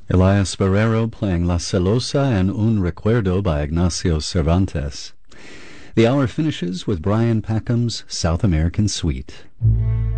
Elias Barrero playing La Celosa and Un Recuerdo by Ignacio Cervantes. The hour finishes with Brian Packham's South American Suite.